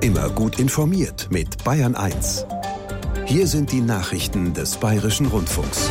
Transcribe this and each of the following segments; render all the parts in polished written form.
Immer gut informiert mit Bayern 1. Hier sind die Nachrichten des Bayerischen Rundfunks.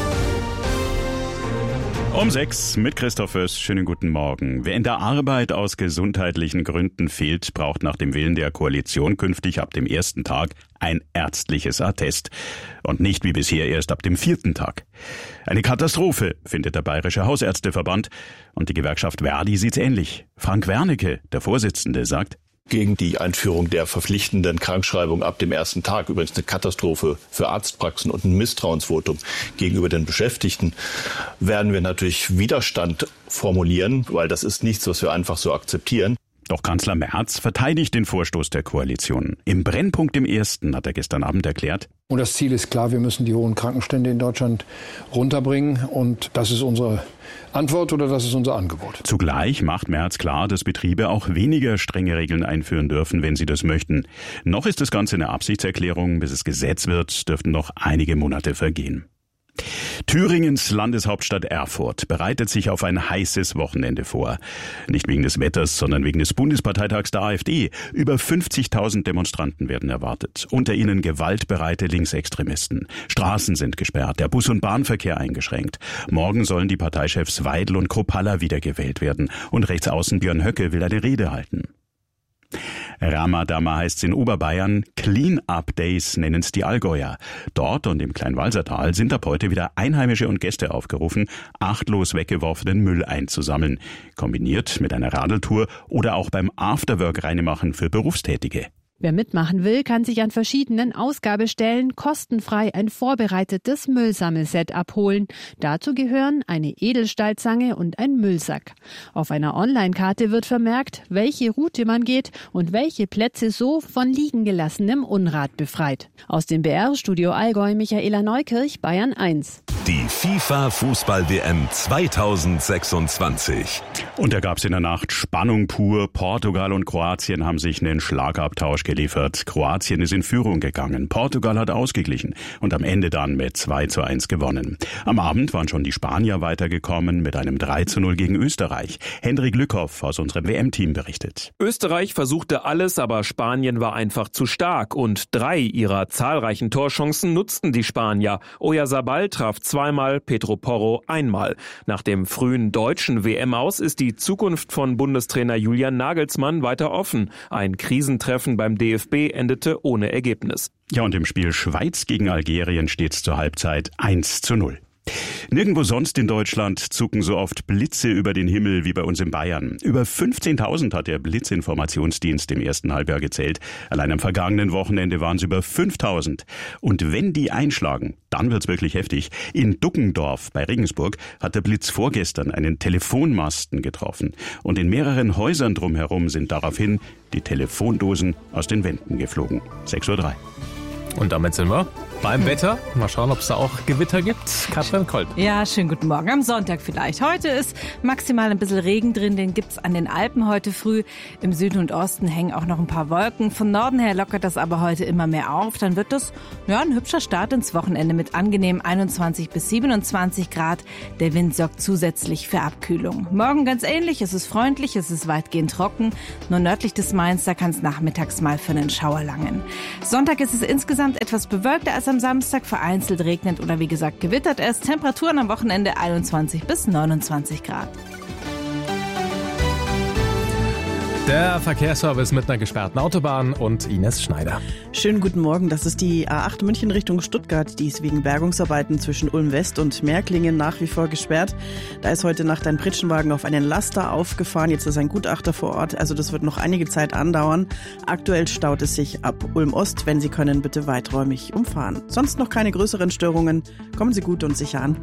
Um 6 mit Christoph Föß. Schönen guten Morgen. Wer in der Arbeit aus gesundheitlichen Gründen fehlt, braucht nach dem Willen der Koalition künftig ab dem ersten Tag ein ärztliches Attest. Und nicht wie bisher erst ab dem 4. Tag. Eine Katastrophe, findet der Bayerische Hausärzteverband. Und die Gewerkschaft Verdi sieht's ähnlich. Frank Wernicke, der Vorsitzende, sagt: Gegen die Einführung der verpflichtenden Krankschreibung ab dem ersten Tag. Übrigens eine Katastrophe für Arztpraxen und ein Misstrauensvotum gegenüber den Beschäftigten. Werden wir natürlich Widerstand formulieren, weil das ist nichts, was wir einfach so akzeptieren. Doch Kanzler Merz verteidigt den Vorstoß der Koalition. Im Brennpunkt im Ersten hat er gestern Abend erklärt: Und das Ziel ist klar, wir müssen die hohen Krankenstände in Deutschland runterbringen. Und das ist unsere Antwort oder das ist unser Angebot. Zugleich macht Merz klar, dass Betriebe auch weniger strenge Regeln einführen dürfen, wenn sie das möchten. Noch ist das Ganze eine Absichtserklärung. Bis es Gesetz wird, dürften noch einige Monate vergehen. Thüringens Landeshauptstadt Erfurt bereitet sich auf ein heißes Wochenende vor. Nicht wegen des Wetters, sondern wegen des Bundesparteitags der AfD. Über 50.000 Demonstranten werden erwartet. Unter ihnen gewaltbereite Linksextremisten. Straßen sind gesperrt, der Bus- und Bahnverkehr eingeschränkt. Morgen sollen die Parteichefs Weidel und Kropalla wiedergewählt werden. Und Rechtsaußen Björn Höcke will eine Rede halten. Ramadama heißt's in Oberbayern, Clean-Up-Days nennen's die Allgäuer. Dort und im Kleinwalsertal sind ab heute wieder Einheimische und Gäste aufgerufen, achtlos weggeworfenen Müll einzusammeln. Kombiniert mit einer Radeltour oder auch beim Afterwork-Reinemachen für Berufstätige. Wer mitmachen will, kann sich an verschiedenen Ausgabestellen kostenfrei ein vorbereitetes Müllsammelset abholen. Dazu gehören eine Edelstahlzange und ein Müllsack. Auf einer Online-Karte wird vermerkt, welche Route man geht und welche Plätze so von liegen gelassenem Unrat befreit. Aus dem BR-Studio Allgäu, Michaela Neukirch, Bayern 1. Die FIFA-Fußball-WM 2026. Und da gab's in der Nacht Spannung pur. Portugal und Kroatien haben sich einen Schlagabtausch geliefert. Kroatien ist in Führung gegangen. Portugal hat ausgeglichen und am Ende dann mit 2:1 gewonnen. Am Abend waren schon die Spanier weitergekommen mit einem 3:0 gegen Österreich. Hendrik Lückhoff aus unserem WM-Team berichtet. Österreich versuchte alles, aber Spanien war einfach zu stark und 3 ihrer zahlreichen Torchancen nutzten die Spanier. Oyarzabal traf zweimal, Pedro Porro einmal. Nach dem frühen deutschen WM-Aus ist die Zukunft von Bundestrainer Julian Nagelsmann weiter offen. Ein Krisentreffen beim DFB endete ohne Ergebnis. Ja, und im Spiel Schweiz gegen Algerien steht's zur Halbzeit 1:0. Nirgendwo sonst in Deutschland zucken so oft Blitze über den Himmel wie bei uns in Bayern. Über 15.000 hat der Blitzinformationsdienst im ersten Halbjahr gezählt. Allein am vergangenen Wochenende waren es über 5.000. Und wenn die einschlagen, dann wird's wirklich heftig. In Duckendorf bei Regensburg hat der Blitz vorgestern einen Telefonmasten getroffen. Und in mehreren Häusern drumherum sind daraufhin die Telefondosen aus den Wänden geflogen. 6:03 Uhr. Und damit sind wir beim Wetter. Mal schauen, ob es da auch Gewitter gibt. Katrin Kolb. Ja, schönen guten Morgen. Am Sonntag vielleicht. Heute ist maximal ein bisschen Regen drin. Den gibt's an den Alpen heute früh. Im Süden und Osten hängen auch noch ein paar Wolken. Von Norden her lockert das aber heute immer mehr auf. Dann wird das ein hübscher Start ins Wochenende mit angenehm 21 bis 27 Grad. Der Wind sorgt zusätzlich für Abkühlung. Morgen ganz ähnlich. Es ist freundlich, es ist weitgehend trocken. Nur nördlich des Mains, da kann es nachmittags mal für einen Schauer langen. Sonntag ist es insgesamt etwas bewölkter als am Samstag, vereinzelt regnet oder wie gesagt gewittert es. Temperaturen am Wochenende 21 bis 29 Grad. Der Verkehrsservice mit einer gesperrten Autobahn und Ines Schneider. Schönen guten Morgen, das ist die A8 München Richtung Stuttgart. Die ist wegen Bergungsarbeiten zwischen Ulm West und Märklingen nach wie vor gesperrt. Da ist heute Nacht ein Pritschenwagen auf einen Laster aufgefahren. Jetzt ist ein Gutachter vor Ort, also das wird noch einige Zeit andauern. Aktuell staut es sich ab Ulm Ost. Wenn Sie können, bitte weiträumig umfahren. Sonst noch keine größeren Störungen. Kommen Sie gut und sicher an.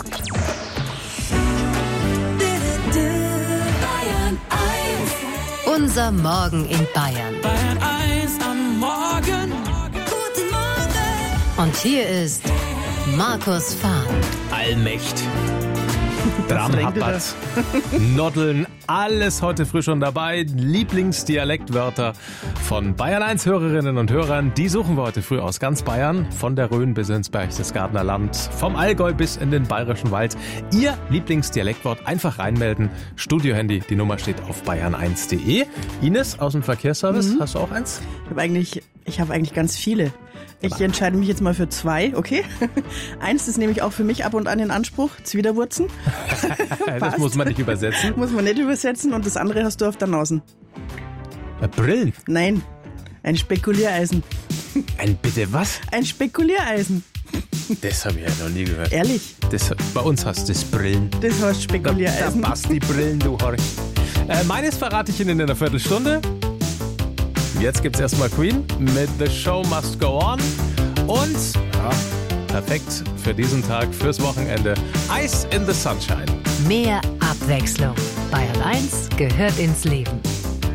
Unser Morgen in Bayern. Bayern 1 am Morgen. Guten Morgen. Und hier ist Markus Fahren. Allmächt. Dramhappert, Noddeln, alles heute früh schon dabei. Lieblingsdialektwörter von Bayern 1 Hörerinnen und Hörern, die suchen wir heute früh aus ganz Bayern, von der Rhön bis ins Berchtesgadener Land, vom Allgäu bis in den Bayerischen Wald. Ihr Lieblingsdialektwort einfach reinmelden. Studiohandy, die Nummer steht auf bayern1.de. Ines aus dem Verkehrsservice, hast du auch eins? Ich habe eigentlich ganz viele. Ich entscheide mich jetzt mal für 2, okay? Eins ist nämlich auch für mich ab und an in Anspruch, Zwiderwurzen. Das muss man nicht übersetzen. Muss man nicht übersetzen und das andere hast du auf der Nase. Brillen? Nein, ein Spekuliereisen. Ein bitte was? Ein Spekuliereisen. Das habe ich ja noch nie gehört. Ehrlich? Bei uns heißt das Brillen. Das heißt Spekuliereisen. Da passt die Brillen, du Horch. Meines verrate ich Ihnen in einer Viertelstunde. Jetzt gibt's erstmal Queen mit The Show Must Go On. Und, perfekt für diesen Tag, fürs Wochenende, Ice in the Sunshine. Mehr Abwechslung. Bayern 1 gehört ins Leben.